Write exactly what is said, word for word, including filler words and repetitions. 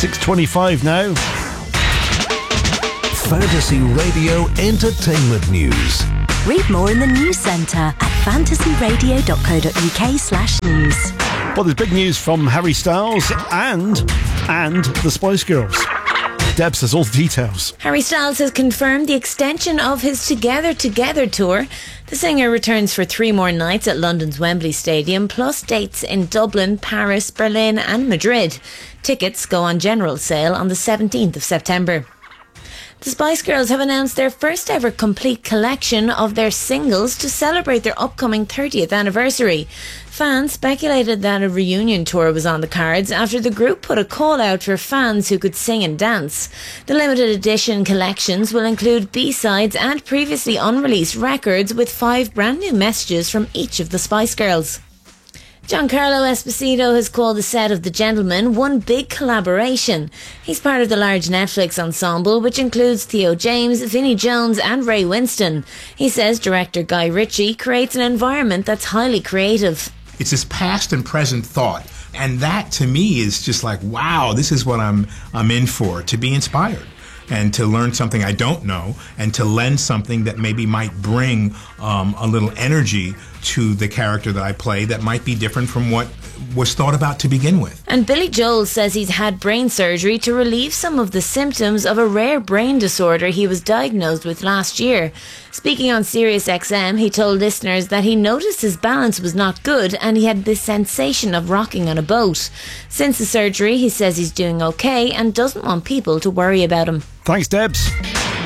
six twenty-five now. Fantasy Radio Entertainment News. Read more in the news centre at fantasyradio.co.uk slash news. Well, there's big news from Harry Styles and and the Spice Girls. Deb says all the details. Harry Styles has confirmed the extension of his Together Together tour. The singer returns for three more nights at London's Wembley Stadium, plus dates in Dublin, Paris, Berlin and Madrid. Tickets go on general sale on the seventeenth of September. The Spice Girls have announced their first ever complete collection of their singles to celebrate their upcoming thirtieth anniversary. Fans speculated that a reunion tour was on the cards after the group put a call out for fans who could sing and dance. The limited edition collections will include B-sides and previously unreleased records with five brand new messages from each of the Spice Girls. Giancarlo Esposito has called the set of The Gentleman one big collaboration. He's part of the large Netflix ensemble, which includes Theo James, Vinnie Jones and Ray Winston. He says director Guy Ritchie creates an environment that's highly creative. It's this past and present thought, and that to me is just like, wow, this is what I'm I'm in for, to be inspired and to learn something I don't know and to lend something that maybe might bring um, a little energy to the character that I play that might be different from what was thought about to begin with. And Billy Joel says he's had brain surgery to relieve some of the symptoms of a rare brain disorder he was diagnosed with last year. Speaking on Sirius X M, he told listeners that he noticed his balance was not good and he had this sensation of rocking on a boat. Since the surgery, he says he's doing okay and doesn't want people to worry about him. Thanks, Debs.